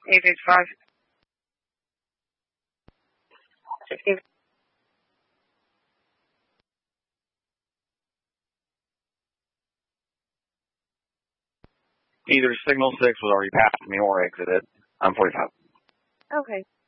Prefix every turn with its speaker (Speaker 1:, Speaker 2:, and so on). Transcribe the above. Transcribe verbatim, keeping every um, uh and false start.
Speaker 1: eight fifty-five. sixteen.
Speaker 2: Either signal six was already passed me or exited. I'm forty-five.
Speaker 1: Okay.